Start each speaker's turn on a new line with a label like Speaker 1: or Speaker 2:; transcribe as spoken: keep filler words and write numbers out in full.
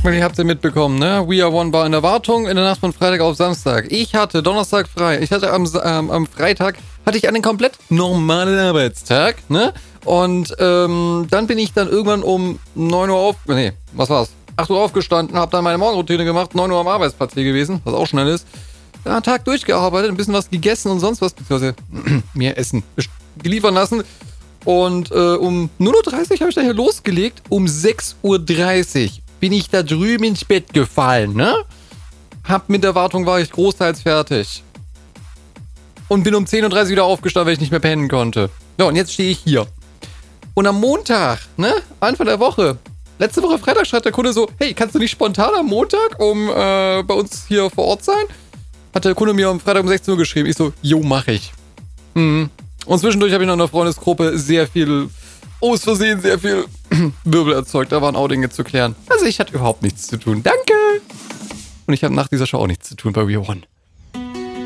Speaker 1: Ihr habt ja mitbekommen, ne? We Are One war in der Wartung in der Nacht von Freitag auf Samstag. Ich hatte Donnerstag frei. Ich hatte am, ähm, am Freitag hatte ich einen komplett normalen Arbeitstag, ne? Und ähm, dann bin ich dann irgendwann um neun Uhr auf... Nee, was war's? acht Uhr aufgestanden, hab dann meine Morgenroutine gemacht, neun Uhr am Arbeitsplatz hier gewesen, was auch schnell ist. Da einen Tag durchgearbeitet, ein bisschen was gegessen und sonst was, beziehungsweise mehr Essen geliefert lassen. Und äh, um null Uhr dreißig habe ich da hier losgelegt. Um sechs Uhr dreißig bin ich da drüben ins Bett gefallen, ne? Hab mit der Wartung war ich großteils fertig. Und bin um zehn Uhr dreißig wieder aufgestanden, weil ich nicht mehr pennen konnte. Ja, und jetzt stehe ich hier. Und am Montag, ne? Anfang der Woche. Letzte Woche Freitag schreibt der Kunde so, hey, kannst du nicht spontan am Montag um äh, bei uns hier vor Ort sein? Hat der Kunde mir am Freitag um sechzehn Uhr geschrieben. Ich so, jo, mach ich. Mhm. Und zwischendurch habe ich noch in der Freundesgruppe sehr viel, aus Versehen sehr viel Wirbel erzeugt. Da waren auch Dinge zu klären. Also ich hatte überhaupt nichts zu tun. Danke! Und ich habe nach dieser Show auch nichts zu tun bei We Are One.